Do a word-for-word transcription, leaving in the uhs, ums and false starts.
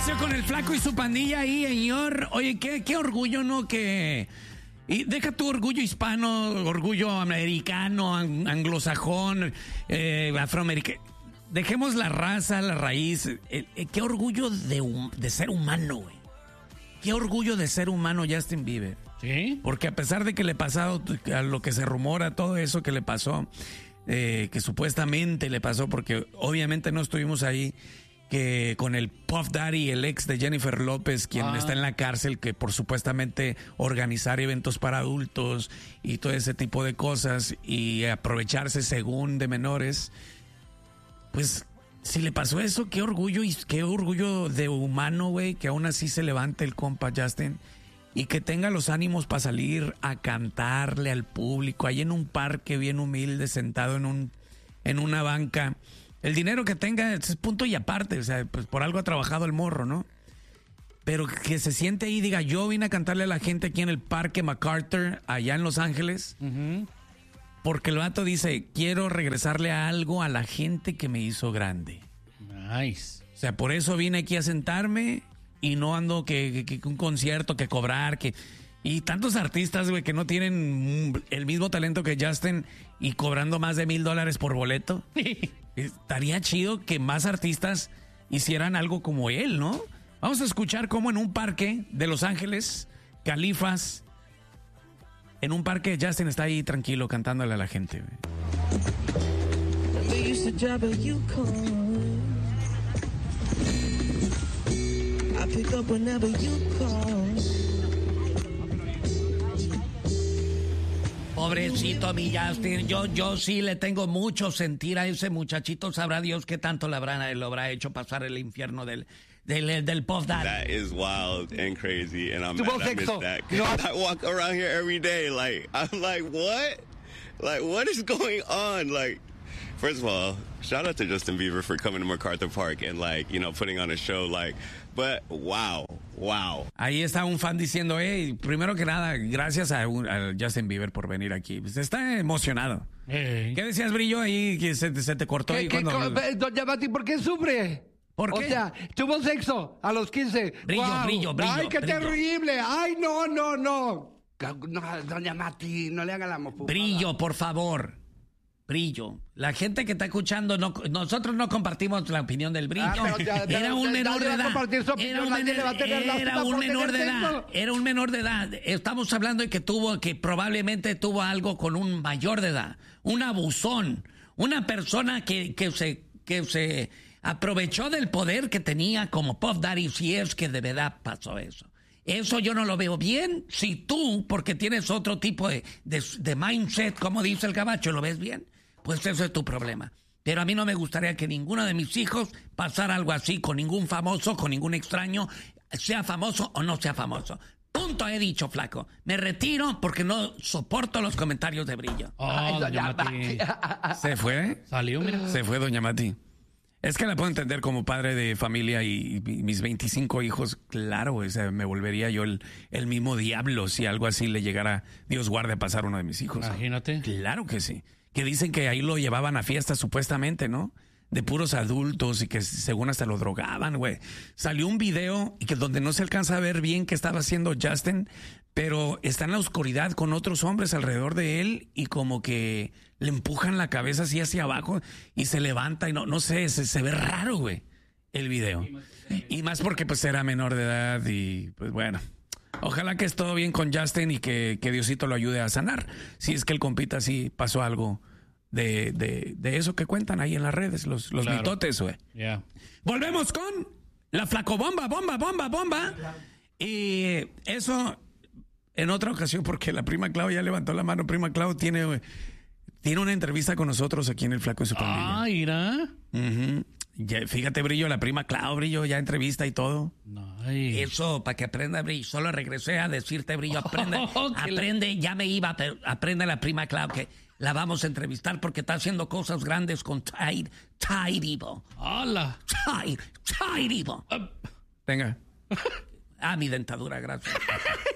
Espacio con el Flaco y su pandilla ahí, señor. Oye, qué, qué orgullo, ¿no? Que... Y deja tu orgullo hispano, orgullo americano, anglosajón, eh, afroamericano. Dejemos la raza, la raíz. Eh, eh, qué orgullo de, de ser humano, güey. Qué orgullo de ser humano Justin Bieber. ¿Sí? Porque a pesar de que le ha pasado, a lo que se rumora, todo eso que le pasó, eh, que supuestamente le pasó, porque obviamente no estuvimos ahí, que con el Puff Daddy, el ex de Jennifer López, quien ah. está en la cárcel, que por supuestamente organizar eventos para adultos y todo ese tipo de cosas y aprovecharse según de menores, pues si le pasó eso, qué orgullo y qué orgullo de humano, güey, que aún así se levante el compa Justin y que tenga los ánimos para salir a cantarle al público ahí en un parque bien humilde, sentado en un en una banca. El dinero que tenga es punto y aparte, o sea, pues por algo ha trabajado el morro, ¿no? Pero que se siente ahí y diga, yo vine a cantarle a la gente aquí en el Parque MacArthur, allá en Los Ángeles, uh-huh. porque el vato dice, quiero regresarle a algo a la gente que me hizo grande. Nice. O sea, por eso vine aquí a sentarme y no ando que, que, que un concierto, que cobrar, que... Y tantos artistas, güey, que no tienen el mismo talento que Justin y cobrando más de mil dólares por boleto. Estaría chido que más artistas hicieran algo como él, ¿no? Vamos a escuchar cómo en un parque de Los Ángeles, Califas, en un parque Justin está ahí tranquilo cantándole a la gente. Pobrecito mi Justin, yo, yo sí le tengo mucho sentir a ese muchachito, sabrá Dios qué tanto le habrá, le habrá hecho pasar el infierno del, del, del Puff Daddy. That is wild and crazy, and I'm mad I missed that. I walk around here every day, like, I'm like, what? Like, what is going on? Like, first of all, shout out to Justin Bieber for coming to MacArthur Park and, like, you know, putting on a show, like, but wow, wow. Ahí está un fan diciendo, hey, primero que nada, gracias a, un, a Justin Bieber por venir aquí. Pues está emocionado. Hey. ¿Qué decías, Brillo, ahí que se, se te cortó? Ahí ¿Qué, cuando... qué, doña Mati, ¿por qué sufre? ¿Por qué? O sea, tuvo sexo a los quince. Brillo, wow. brillo, brillo. Ay, qué brillo. terrible. Ay, no, no, no. No, doña Mati, no le haga la mofufada. Brillo, por favor. Brillo. La gente que está escuchando, no, nosotros no compartimos la opinión del Brillo. Ah, ya, era un menor de edad. Era un, men era un menor de edad. Era un menor de edad. Estamos hablando de que tuvo, que probablemente tuvo algo con un mayor de edad. Un abusón. Una persona que, que se, que se aprovechó del poder que tenía como Puff Daddy, si es que de verdad pasó eso. Eso yo no lo veo bien. Si tú, porque tienes otro tipo de, de, de mindset, como dice el gabacho, lo ves bien, pues eso es tu problema. Pero a mí no me gustaría que ninguno de mis hijos pasara algo así con ningún famoso, con ningún extraño, sea famoso o no sea famoso. Punto, he dicho, Flaco. Me retiro porque no soporto los comentarios de Brillo. Oh, Ay, doña Mati. ¿Se fue? Salió, mira. Se fue, doña Mati. Es que la puedo entender como padre de familia y, y mis veinticinco hijos, claro, o sea, me volvería yo el, el mismo diablo si algo así le llegara, Dios guarde, a pasar a uno de mis hijos. Imagínate. Claro que sí. Que dicen que ahí lo llevaban a fiestas supuestamente, ¿no? De puros adultos y que según hasta lo drogaban, güey. Salió un video y que donde no se alcanza a ver bien qué estaba haciendo Justin, pero está en la oscuridad con otros hombres alrededor de él y como que le empujan la cabeza así hacia abajo y se levanta y no, no sé, se, se ve raro, güey, el video. Y más porque pues era menor de edad y pues bueno. Ojalá que es todo bien con Justin y que, que Diosito lo ayude a sanar. Si es que el compita sí pasó algo de, de, de eso que cuentan ahí en las redes, los, los claro. mitotes, güey. Yeah. Volvemos con la flacobomba, bomba, bomba, bomba. Y eso en otra ocasión, porque la prima Clau ya levantó la mano. Prima Clau tiene, tiene una entrevista con nosotros aquí en El Flaco y su pandilla. Ah, irá. Uh-huh. Ya, fíjate, Brillo, la prima Clau, Brillo, ya entrevista y todo. Nice. Eso, para que aprenda, Brillo. Solo regresé a decirte, Brillo, aprende, oh, aprende, la... ya me iba, pero aprende la prima Clau que la vamos a entrevistar porque está haciendo cosas grandes con Tide, Tide Evil. ¡Hala! Tide, Tide Evil. Uh. Venga. Ah, mi dentadura, gracias.